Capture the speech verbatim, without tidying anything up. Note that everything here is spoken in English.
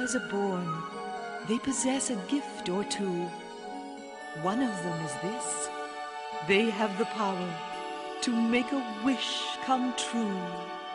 stars are born, they possess a gift or two. One of them is this: they have the power to make a wish come true.